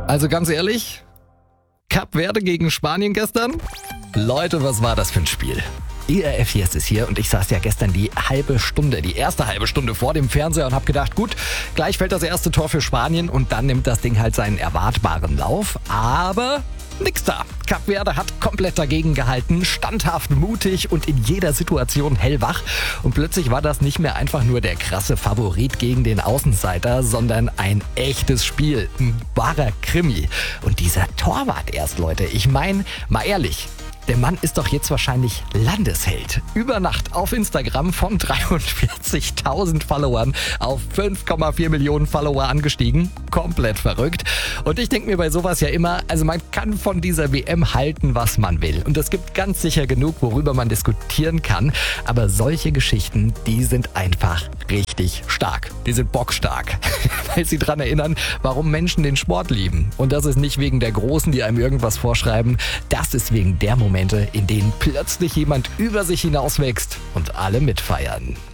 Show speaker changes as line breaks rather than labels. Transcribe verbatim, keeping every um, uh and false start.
Also ganz ehrlich, Kap Verde gegen Spanien gestern? Leute, was war das für ein Spiel? E R F Yes ist hier und ich saß ja gestern die halbe Stunde, die erste halbe Stunde vor dem Fernseher und habe gedacht, gut, gleich fällt das erste Tor für Spanien und dann nimmt das Ding halt seinen erwartbaren Lauf, aber nix da. Kap Verde hat komplett dagegen gehalten, standhaft, mutig und in jeder Situation hellwach. Und plötzlich war das nicht mehr einfach nur der krasse Favorit gegen den Außenseiter, sondern ein echtes Spiel, ein wahrer Krimi. Und dieser Torwart erst, Leute, ich meine, mal ehrlich, der Mann ist doch jetzt wahrscheinlich Landesheld. Über Nacht auf Instagram von dreiundvierzigtausend Followern auf fünf Komma vier Millionen Follower angestiegen. Komplett verrückt. Und ich denke mir bei sowas ja immer, also man kann von dieser W M halten, was man will. Und es gibt ganz sicher genug, worüber man diskutieren kann. Aber solche Geschichten, die sind einfach richtig stark. Die sind bockstark. Weil sie daran erinnern, warum Menschen den Sport lieben. Und das ist nicht wegen der Großen, die einem irgendwas vorschreiben. Das ist wegen der Momente, in denen plötzlich jemand über sich hinauswächst und alle mitfeiern.